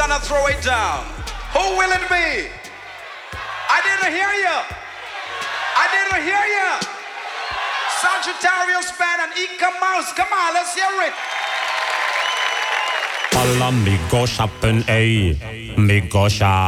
gonna throw it down? Who will it be? I didn't hear you. I didn't hear you. Sagittarius Band and Ika Mouse. Come on, let's hear it. Alla mig gå shoppen, ey. Mig gå shop.